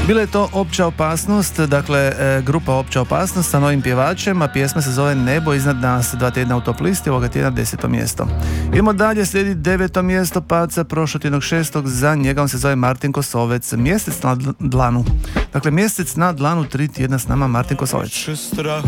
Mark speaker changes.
Speaker 1: Bila je to Opća opasnost, dakle grupa Opća opasnost sa novim pjevačem, a pjesma se zove Nebo iznad nas, 2 tjedna u top listi, ovoga tjedna 10. mjesto. Idemo dalje, slijedi 9. mjesto paca prošlotjednog 6. za njega, on se zove Martin Kosovec, Mjesec na dlanu. Dakle, Mjesec na dlanu, 3 tjedna s nama Martin Kosovec.
Speaker 2: Strah